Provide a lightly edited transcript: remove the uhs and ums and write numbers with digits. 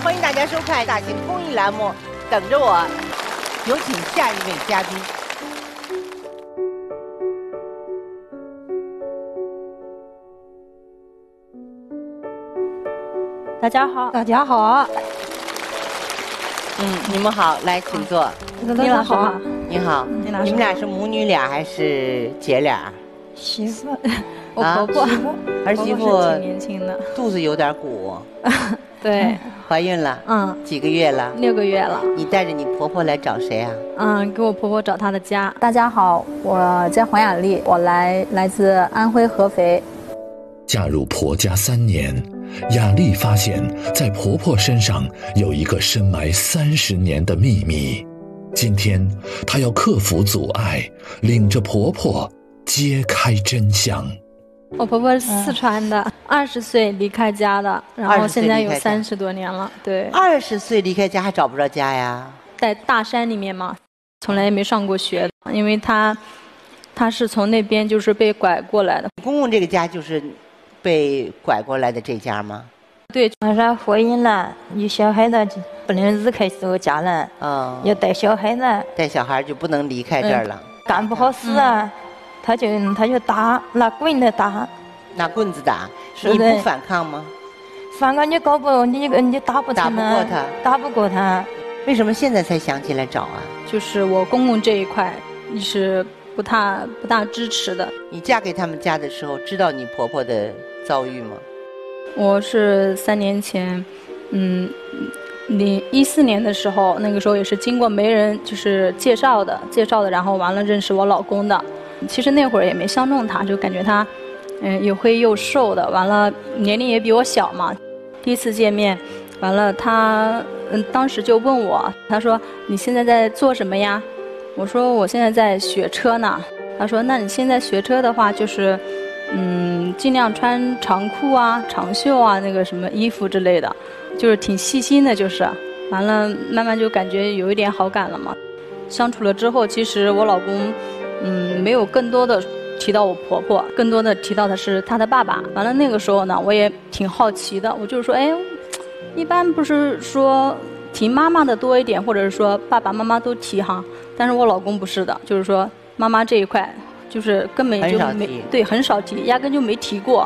欢迎大家收看大型公益栏目《等着我》，有请下一位嘉宾。 大家好， 大家好。 你们好，来请坐。 李老师好， 你好，你们俩是母女俩还是姐俩？ 媳妇， 我婆婆， 儿媳妇挺年轻的， 肚子有点鼓。 对， 怀孕了，几个月了 ？6个月了。 你带着你婆婆来找谁啊？ 给我婆婆找她的家。 大家好，我叫黄雅丽，我来自安徽合肥。 嫁入婆家3年，雅丽发现在婆婆身上有一个深埋30年的秘密。今天她要克服阻碍，领着婆婆揭开真相。 我婆婆是四川的，20岁离开家的，然后现在有30多年了。对 ，20岁离开家还找不着家呀？ 在大山里面嘛，从来也没上过学，因为她是从那边就是被拐过来的。 公公这个家就是被拐过来的这家吗？ 对， 马上婚姻了，有小孩了，不能离开这个家人，要带小孩子， 带小孩就不能离开这儿了。 干不好事啊，他就打，拿棍子打， 拿棍子打。你不反抗吗？ 反抗你打不过他，打不过他。 为什么现在才想起来找啊？ 就是我公公这一块是不大支持的。 你嫁给他们家的时候，知道你婆婆的遭遇吗？ 我是3年前，2014年的时候，那个时候也是经过媒人就是介绍的，然后完了认识我老公的。其实那会儿也没相中他，就感觉他又黑又瘦的，完了年龄也比我小嘛。第一次见面，完了他当时就问我，他说你现在在做什么呀？我说我现在在学车呢。他说那你现在学车的话就是尽量穿长裤啊、长袖啊，那个什么衣服之类的，就是挺细心的，就是完了慢慢就感觉有一点好感了嘛。相处了之后，其实我老公没有更多的提到我婆婆，更多的提到的是他的爸爸。完了那个时候呢，我也挺好奇的，我就是说，一般不是说提妈妈的多一点，或者是说爸爸妈妈都提哈，但是我老公不是的，就是说妈妈这一块就是根本就没很少提，压根就没提过。